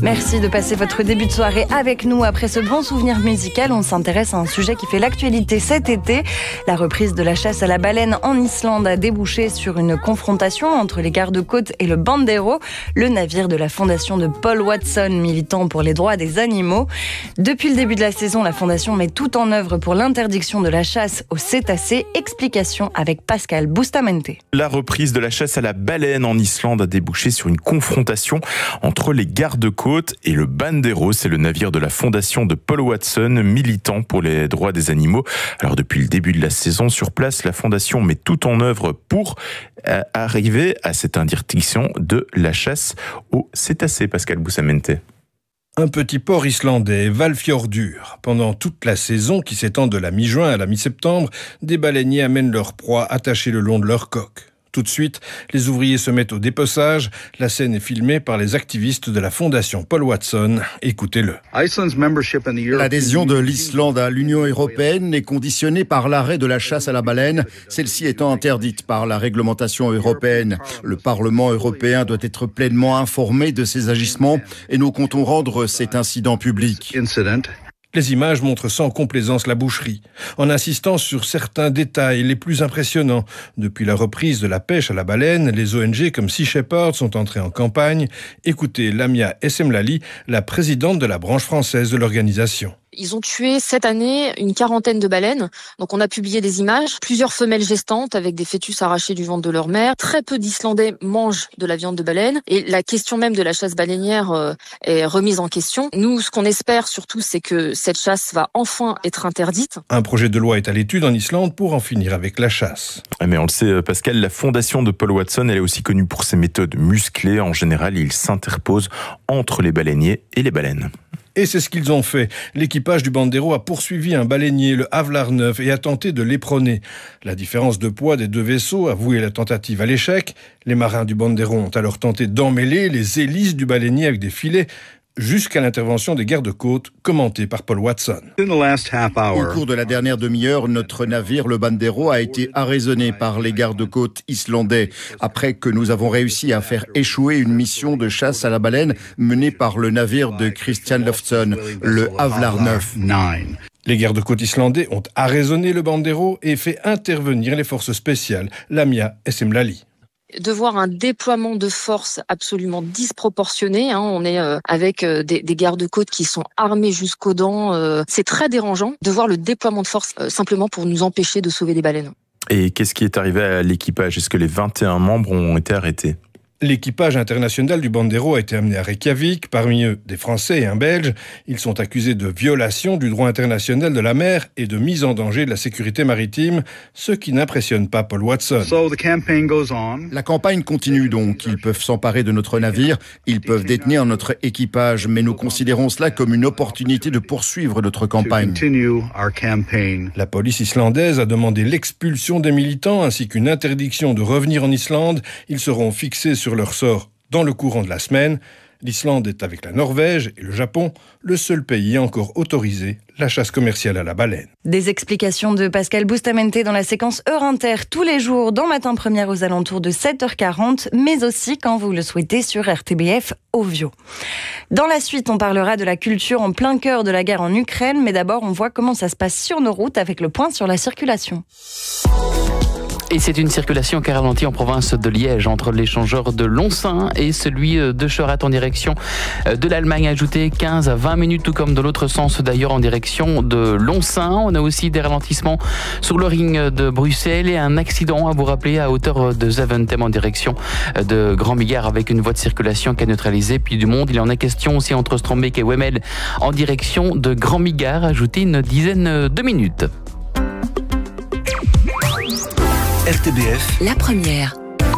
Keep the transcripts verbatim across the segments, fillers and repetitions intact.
Merci de passer votre début de soirée avec nous. Après ce bon souvenir musical, on s'intéresse à un sujet qui fait l'actualité cet été. La reprise de la chasse à la baleine en Islande a débouché sur une confrontation entre les gardes-côtes et le Bandero, le navire de la fondation de Paul Watson, militant pour les droits des animaux. Depuis le début de la saison, la fondation met tout en œuvre pour l'interdiction de la chasse aux cétacés. Explication avec Pascal Bustamante. La reprise de la chasse à la baleine en Islande a débouché sur une confrontation entre les gardes-côtes et le Bandero, c'est le navire de la fondation de Paul Watson, militant pour les droits des animaux. Alors depuis le début de la saison, sur place, la fondation met tout en œuvre pour euh, arriver à cette interdiction de la chasse aux cétacés. Pascal Bustamante. Un petit port islandais, Valfjordur. Pendant toute la saison, qui s'étend de la mi-juin à la mi-septembre, des baleiniers amènent leur proie attachée le long de leur coque. Tout de suite, les ouvriers se mettent au dépeçage. La scène est filmée par les activistes de la fondation Paul Watson. Écoutez-le. L'adhésion de l'Islande à l'Union européenne est conditionnée par l'arrêt de la chasse à la baleine, celle-ci étant interdite par la réglementation européenne. Le Parlement européen doit être pleinement informé de ces agissements et nous comptons rendre cet incident public. Les images montrent sans complaisance la boucherie, en insistant sur certains détails les plus impressionnants. Depuis la reprise de la pêche à la baleine, les O N G comme Sea Shepherd sont entrés en campagne. Écoutez Lamia Essemlali, la présidente de la branche française de l'organisation. Ils ont tué cette année une quarantaine de baleines. Donc on a publié des images, plusieurs femelles gestantes avec des fœtus arrachés du ventre de leur mère. Très peu d'Islandais mangent de la viande de baleine. Et la question même de la chasse baleinière euh, est remise en question. Nous, ce qu'on espère surtout, c'est que cette chasse va enfin être interdite. Un projet de loi est à l'étude en Islande pour en finir avec la chasse. Mais on le sait, Pascal, la fondation de Paul Watson, elle est aussi connue pour ses méthodes musclées. En général, il s'interpose entre les baleiniers et les baleines. Et c'est ce qu'ils ont fait. L'équipage du Bandero a poursuivi un baleinier, le Havlar neuf, et a tenté de l'éperonner. La différence de poids des deux vaisseaux a voué la tentative à l'échec. Les marins du Bandero ont alors tenté d'emmêler les hélices du baleinier avec des filets, jusqu'à l'intervention des gardes-côtes, commentée par Paul Watson. Au cours de la dernière demi-heure, notre navire, le Bandero, a été arraisonné par les gardes-côtes islandais, après que nous avons réussi à faire échouer une mission de chasse à la baleine menée par le navire de Christian Loftsson, le Havlar neuf. Les gardes-côtes islandais ont arraisonné le Bandero et fait intervenir les forces spéciales, Lamia Essemlali. De voir un déploiement de force absolument disproportionné. Hein. On est euh, avec euh, des, des gardes-côtes qui sont armés jusqu'aux dents. Euh, c'est très dérangeant de voir le déploiement de force euh, simplement pour nous empêcher de sauver des baleines. Et qu'est-ce qui est arrivé à l'équipage ? Est-ce que les vingt et un membres ont été arrêtés ? L'équipage international du Bandero a été amené à Reykjavik, parmi eux des Français et un Belge. Ils sont accusés de violation du droit international de la mer et de mise en danger de la sécurité maritime, ce qui n'impressionne pas Paul Watson. La campagne continue donc. Ils peuvent s'emparer de notre navire, ils peuvent détenir notre équipage, mais nous considérons cela comme une opportunité de poursuivre notre campagne. La police islandaise a demandé l'expulsion des militants ainsi qu'une interdiction de revenir en Islande. Ils seront fixés sur leur sort dans le courant de la semaine. L'Islande est, avec la Norvège et le Japon, le seul pays à encore autoriser la chasse commerciale à la baleine. Des explications de Pascal Bustamante dans la séquence Heure Inter tous les jours dans Matin Première aux alentours de sept heures quarante, mais aussi quand vous le souhaitez sur R T B F Ovio. Dans la suite, on parlera de la culture en plein cœur de la guerre en Ukraine, mais d'abord on voit comment ça se passe sur nos routes avec le point sur la circulation. Et c'est une circulation qui a ralenti en province de Liège entre l'échangeur de Lonsin et celui de Chorat en direction de l'Allemagne. Ajouté quinze à vingt minutes, tout comme dans l'autre sens d'ailleurs en direction de Lonsin. On a aussi des ralentissements sur le ring de Bruxelles et un accident à vous rappeler à hauteur de Zaventem en direction de Grand-Migard avec une voie de circulation qui a neutralisé. Puis du monde, il en est question aussi entre Strombeek et Wemmel en direction de Grand-Migard. Ajouté une dizaine de minutes. R T B F, la première.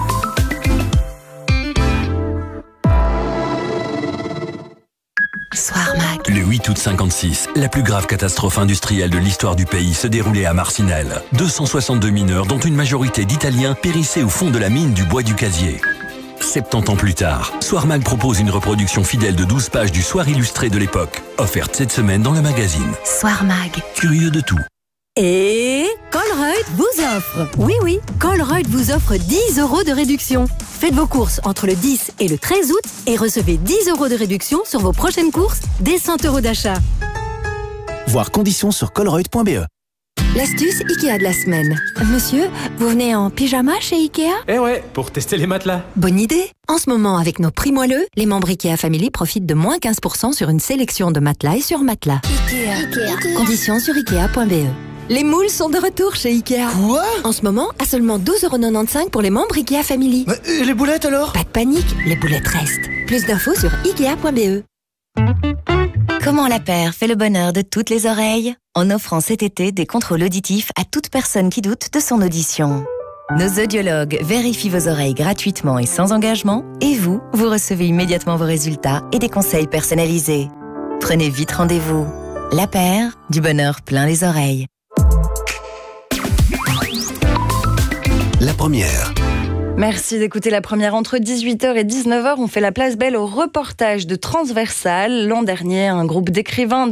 Soir Mag. Le huit août cinquante-six, la plus grave catastrophe industrielle de l'histoire du pays se déroulait à Marcinelle. deux cent soixante-deux mineurs, dont une majorité d'Italiens, périssaient au fond de la mine du bois du Casier. soixante-dix ans plus tard, Soir Mag propose une reproduction fidèle de douze pages du Soir illustré de l'époque, offerte cette semaine dans le magazine. Soir Mag. Curieux de tout. Et Colruyt vous offre, oui oui, Colruyt vous offre dix euros de réduction. Faites vos courses entre le dix et le treize août et recevez dix euros de réduction sur vos prochaines courses dès cent euros d'achat. Voir conditions sur colruyt point b e. L'astuce Ikea de la semaine. Monsieur, vous venez en pyjama chez Ikea ? Eh ouais, pour tester les matelas. Bonne idée. En ce moment, avec nos prix moelleux, les membres Ikea Family profitent de moins quinze pour cent sur une sélection de matelas et sur matelas. Ikea. Ikea. Conditions sur ikea point b e. Les moules sont de retour chez Ikea. Quoi ? En ce moment, à seulement douze euros quatre-vingt-quinze pour les membres Ikea Family. Mais, et les boulettes alors ? Pas de panique, les boulettes restent. Plus d'infos sur ikea point b e. Comment la paire fait le bonheur de toutes les oreilles ? En offrant cet été des contrôles auditifs à toute personne qui doute de son audition. Nos audiologues vérifient vos oreilles gratuitement et sans engagement, et vous, vous recevez immédiatement vos résultats et des conseils personnalisés. Prenez vite rendez-vous. La paire, du bonheur plein les oreilles. La première. Merci d'écouter La Première. Entre dix-huit heures et dix-neuf heures, on fait la place belle au reportage de Transversal. L'an dernier, un groupe d'écrivains